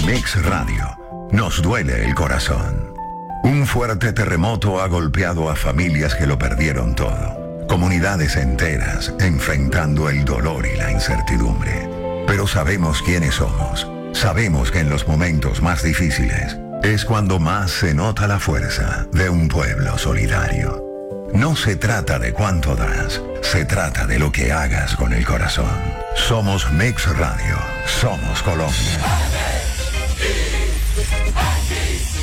Mix Radio. Nos duele el corazón. Un fuerte terremoto ha golpeado a familias que lo perdieron todo. Comunidades enteras enfrentando el dolor y la incertidumbre. Pero sabemos quiénes somos. Sabemos que en los momentos más difíciles es cuando más se nota la fuerza de un pueblo solidario. No se trata de cuánto das, se trata de lo que hagas con el corazón. Somos Mix Radio, somos Colombia.